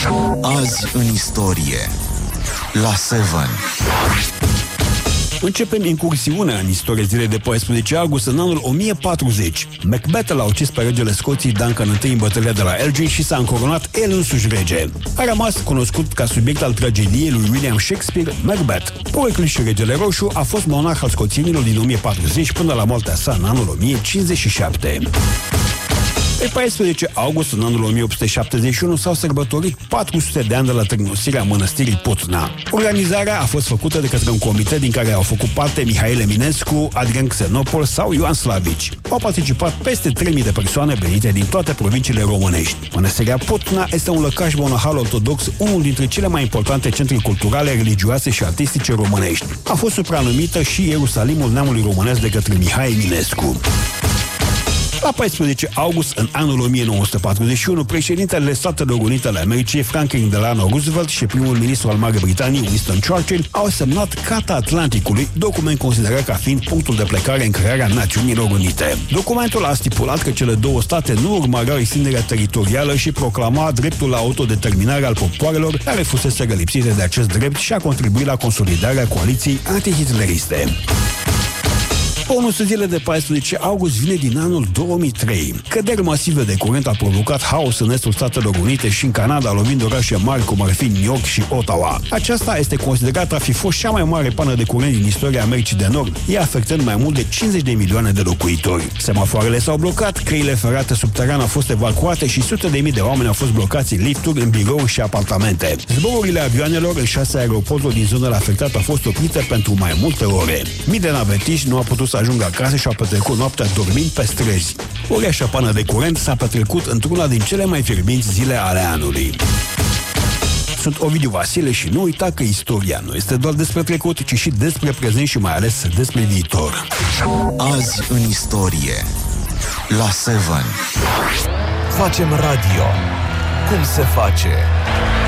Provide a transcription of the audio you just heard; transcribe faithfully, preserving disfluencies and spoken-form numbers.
Azi în istorie la Seven. Începem incursiunea în istorie zilei de paisprezece august în anul o mie patruzeci. Macbeth l-a ucis pe regele Scoției Duncan întâi în bătălia de la Elgin și s-a încoronat el însuși rege. A rămas cunoscut ca subiect al tragediei lui William Shakespeare, Macbeth. Poreclul și regele roșu a fost monarh al scoțienilor din o mie patruzeci până la moartea sa în anul o mie cincizeci și șapte. Pe paisprezece august, în anul o mie opt sute șaptezeci și unu, s-au sărbătorit patru sute de ani de la târnosirea mănăstirii Putna. Organizarea a fost făcută de către un comitet din care au făcut parte Mihail Eminescu, Adrian Xenopol sau Ioan Slavici. Au participat peste trei mii de persoane venite din toate provinciile românești. Mănăstirea Putna este un lăcaș monahal ortodox, unul dintre cele mai importante centre culturale, religioase și artistice românești. A fost supranumită și Ierusalimul neamului românesc de către Mihai Eminescu. La paisprezece august, în anul o mie nouă sute patruzeci și unu, președintele Statelor Unite ale Americii, Franklin Delano Roosevelt, și primul ministru al Marii Britanii, Winston Churchill, au semnat Carta Atlanticului, document considerat ca fiind punctul de plecare în crearea Națiunilor Unite. Documentul a stipulat că cele două state nu urmăreau extinderea teritorială și proclama dreptul la autodeterminare al popoarelor, care fusese lipsite de acest drept, și a contribuit la consolidarea coaliției antihitleriste. Bonusul zilei de paisprezece august vine din anul două mii trei. Căderi masive de curent a provocat haos în estul Statelor Unite și în Canada, lovind orașe mari cum ar fi New York și Ottawa. Aceasta este considerată a fi fost cea mai mare pană de curent din istoria Americii de Nord, ea afectând mai mult de cincizeci de milioane de locuitori. Semafoarele s-au blocat, căile ferate subterane au fost evacuate și sute de mii de oameni au fost blocați în lifturi, în birouri și apartamente. Zborurile avioanelor în șase aeroporturi din zonele afectate au fost oprite pentru mai multe ore. Mii de navetiști nu au putut să ajungă acasă și au petrecut noaptea dormind pe străzi. Uriașa pană de curent s-a petrecut într-una din cele mai fierbinți zile ale anului. Sunt Ovidiu Vasile și nu uita că istoria nu este doar despre trecut, ci și despre prezent și mai ales despre viitor. Azi în istorie la Seven. Facem radio. Cum se face?